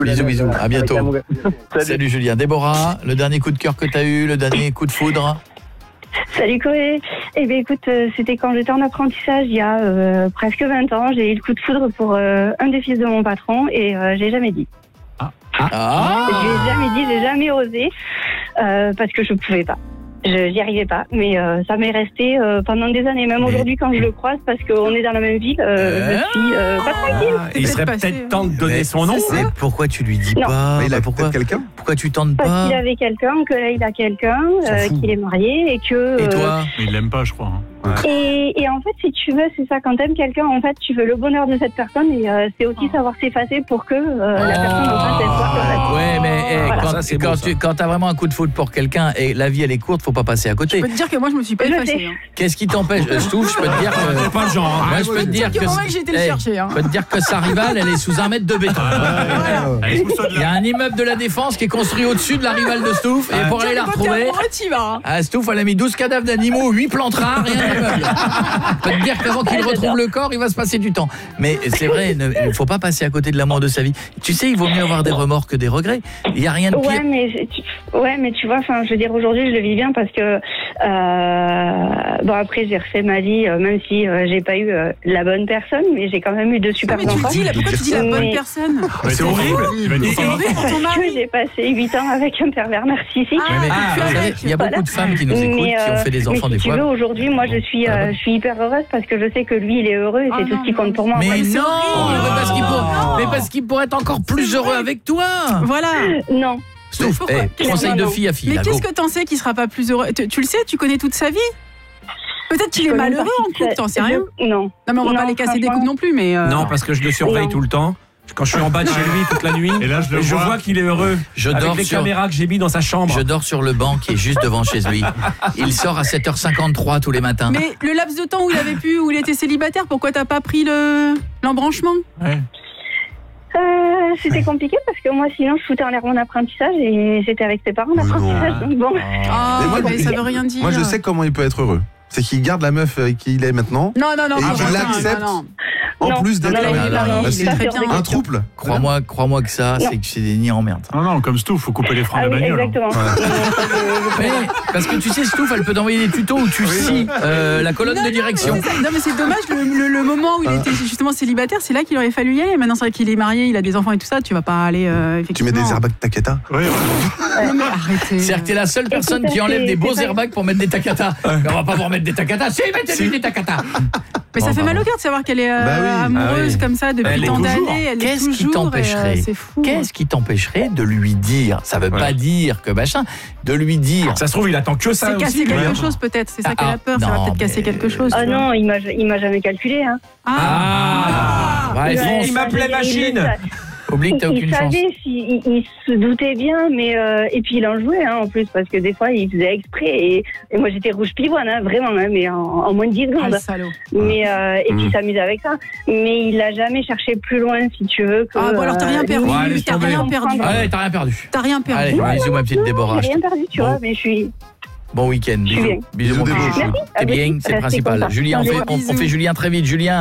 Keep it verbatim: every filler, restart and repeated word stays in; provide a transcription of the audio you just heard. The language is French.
Bisous, bisous, à bientôt. Salut. Salut Julien. Déborah, le dernier coup de cœur que t'as eu, le dernier coup de foudre? Salut Chloé. Eh bien écoute, euh, c'était quand j'étais en apprentissage il y a euh, presque vingt ans. J'ai eu le coup de foudre pour euh, un des fils de mon patron et euh, j'ai jamais dit. Ah. Ah. Je lui ai jamais dit, j'ai jamais osé euh, parce que je pouvais pas. Je n'y arrivais pas, mais euh, ça m'est resté euh, pendant des années. Même aujourd'hui, quand je le croise, parce qu'on est dans la même ville, euh, je suis euh, pas tranquille. Ah, il serait peut-être temps de donner Mais son nom. Mais pourquoi tu lui dis Non. pas? Mais il a Bah, pourquoi quelqu'un. Pourquoi tu tentes Parce pas? qu'il avait quelqu'un, que là il a quelqu'un, S'en euh, fout. qu'il est marié et que. Et toi? Il l'aime pas, je crois. hein. Et, et en fait, si tu veux, c'est ça, quand t'aimes quelqu'un, en fait, tu veux le bonheur de cette personne et euh, c'est aussi savoir s'effacer pour que euh, la personne en face, elle soit heureuse. Ouais, mais eh, Voilà. quand, Ça, c'est quand beau, ça. tu quand t'as vraiment un coup de foudre pour quelqu'un et la vie elle est courte, faut pas passer à côté. Je peux te dire que moi je me suis pas Je effacée. sais. Hein. Qu'est-ce qui t'empêche? Je trouve, je peux te dire C'est que pas le genre. hein. moi, je peux te dire que que mon mec, j'ai été le eh, chercher, hein. je peux te dire que sa rivale, elle est sous un mètre de béton. Allez, pousse-toi de Il y là. a un immeuble de la Défense qui est construit au-dessus de la rivale de Stouff et pour aller la Quand t'es retrouver, amoureux, t'y vas, hein. à Stouff, elle a mis douze cadavres d'animaux, huit plantes rares et un immeuble. Je peux te dire qu'avant qu'il retrouve le corps, il va se passer du temps. Mais c'est vrai, ne- il ne faut pas passer à côté de l'amour de sa vie. Tu sais, il vaut mieux avoir des remords que des regrets. Il n'y a rien de pire. Ouais, mais tu, ouais, mais tu vois, enfin, je veux dire, aujourd'hui, je le vis bien parce que euh, bon, après, j'ai refait ma vie, euh, même si euh, j'ai pas eu euh, la bonne personne, mais j'ai quand même eu de Ah, super mais tu le enfants. dis, là, pourquoi tu dis la bonne Mais- personne? Mais C'est horrible. Il va être Et- content. C'est horrible pour ton Que mari. j'ai passé huit ans avec un pervers narcissique. Ah, Ouais, mais, ah, vous ouais. savez, il y a beaucoup Voilà. de femmes qui nous écoutent, Mais, qui ont euh, fait des enfants mais des si tu fois. veux, aujourd'hui, moi, je suis, Ah euh, bon je suis hyper heureuse parce que je sais que lui, il est heureux et Ah c'est tout non, ce qui non, compte pour moi. Mais en fait. non, horrible. mais parce qu'il pour- Non. mais parce qu'il pourrait être encore plus heureux avec toi. Voilà. Non. Stouff, Pourquoi eh, conseil de Non, fille à fille. Mais là, qu'est-ce go. que t'en sais qu'il sera pas plus heureux? Tu, tu le sais, tu connais toute sa vie? Peut-être qu'il est Je connais malheureux une en partie de couple, sa- t'en sais rien. Je- Non. Non, mais on va Non, pas les casser des franchement. coups non plus, mais. euh, Non, parce que je le surveille Non. tout le temps. Quand je suis en bas de chez lui toute la nuit, Et là, je le je vois. vois qu'il est heureux. Je Avec dors les sur- caméras que j'ai mis dans sa chambre. Je dors sur le banc qui est juste devant chez lui. Il sort à sept heures cinquante-trois tous les matins. Mais le laps de temps où il avait pu, où il était célibataire, pourquoi t'as pas pris le l'embranchement? Ouais. Euh, c'était compliqué parce que moi, sinon, je foutais en l'air mon apprentissage et j'étais avec ses parents Mais d'apprentissage. non. Donc bon. Ah, Mais moi, mais je- ça veut rien dire. Moi, je sais comment il peut être heureux. C'est qu'il garde la meuf avec qui il est maintenant. Non, non, non. Et non, qu'il non, l'accepte. non, non. En Non, plus d'être non, avec non, elle. non, non, Bah, il si. est très sûr, bien. Un trouble. Crois-moi, crois-moi que ça, Non. c'est que c'est des nids en merde. Non, non, comme Stouff, faut couper les freins Ah de la oui, bagnole. hein. exactement. Non, non, ça, je- je- Mais, parce que tu sais, Stouff, elle peut t'envoyer des tutos où tu scies euh, la colonne Non, de non, direction. mais c'est ça. Non, mais c'est dommage, le, le- le moment où il Ah. était justement célibataire, c'est là qu'il aurait fallu y aller. Maintenant, c'est vrai qu'il est marié, il a des enfants et tout ça, tu vas pas aller. euh, Tu mets effectivement. des airbags Takata. Ouais, ouais. Non, mais arrêtez. C'est-à-dire que t'es la seule personne Écoute, qui enlève c'est- des beaux c'est pas- airbags pour mettre des takatas. Mais on va pas vous remettre des takatas. Si, mettez-lui des takatas. Mais ça Bon, fait bah, mal au cœur de savoir qu'elle est euh, Bah oui. amoureuse Ah oui. comme ça depuis Elle est tant toujours. d'années. Elle est Qu'est-ce qui toujours, t'empêcherait et, euh, C'est fou. Qu'est-ce qui t'empêcherait de lui dire? Ça veut Ouais. pas dire que machin. De lui dire. Ça se trouve, il attend que ça C'est aussi. casser lui, quelque hein. chose peut-être, c'est ça Ah, qu'elle a peur, ça non, va peut-être casser mais- quelque chose. Ah tu vois. non, il m'a, il m'a jamais calculé. Hein. Ah, ouais, Il- fonce. il m'appelait il- machine. il- Oublie que t'as il, aucune il chance. savait, si- il, il se doutait bien, mais euh, et puis il en jouait hein, en plus parce que des fois il faisait exprès et, et moi j'étais rouge pivoine hein, vraiment hein, mais en, en moins de dix Ah, secondes. le salaud. Mais euh, et puis Mm. il s'amusait avec ça. Mais il a jamais cherché plus loin si tu veux. Que, Ah bon, alors t'as rien euh, perdu, lui, Ouais, laisse t'as tomber. rien perdu. Allez, t'as rien perdu. T'as rien perdu. Allez, bisous ma petite Non, Déborah. j'ai rien perdu, tu Bon. vois, mais je suis. Bon week-end. Je suis Bisous. bien. Bisous Bisous, mon Déborah. petit chou. Merci. T'es bien, c'est le Restez principal. comme ça. Julien, on fait, on- on Bisous. fait Julien très vite. Julien.